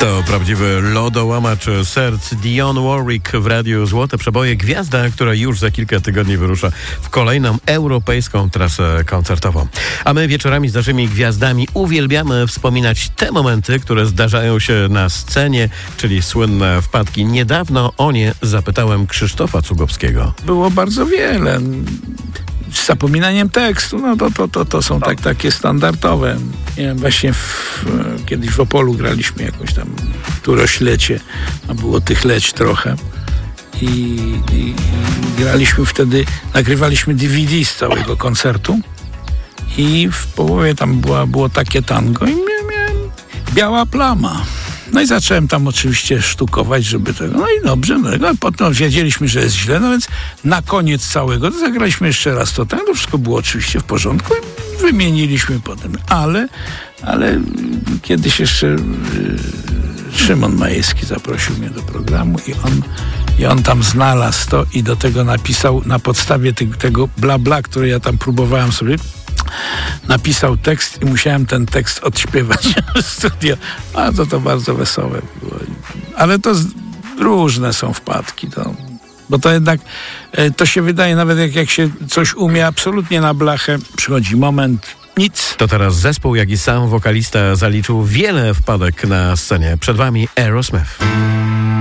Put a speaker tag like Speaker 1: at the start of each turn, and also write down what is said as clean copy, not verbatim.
Speaker 1: To prawdziwy lodołamacz serc. Dionne Warwick w radiu Złote Przeboje. Gwiazda, która już za kilka tygodni wyrusza w kolejną europejską trasę koncertową. A my wieczorami z naszymi gwiazdami uwielbiamy wspominać te momenty, które zdarzają się na scenie, czyli słynne wpadki. Niedawno o nie zapytałem Krzysztofa Cugowskiego.
Speaker 2: Było bardzo wiele. Z zapominaniem tekstu, to są takie standardowe. Ja właśnie kiedyś w Opolu graliśmy jakąś tam któreś lecie, a było tych leć trochę. I graliśmy wtedy, nagrywaliśmy DVD z całego koncertu i w połowie tam było takie tango i miałem biała plama. No i zacząłem tam oczywiście sztukować, żeby tego. No i dobrze, potem wiedzieliśmy, że jest źle, no więc na koniec całego to zagraliśmy jeszcze raz to wszystko było oczywiście w porządku i wymieniliśmy potem. Ale kiedyś jeszcze Szymon Majewski zaprosił mnie do programu i on tam znalazł to i do tego napisał na podstawie tego bla bla, które ja tam próbowałem sobie, napisał tekst i musiałem ten tekst odśpiewać w studio. A to bardzo wesołe było. Ale to różne są wpadki. Bo to jednak, to się wydaje, nawet jak się coś umie absolutnie na blachę, przychodzi moment, nic.
Speaker 1: To teraz zespół, jak i sam wokalista zaliczył wiele wpadek na scenie. Przed wami Aerosmith.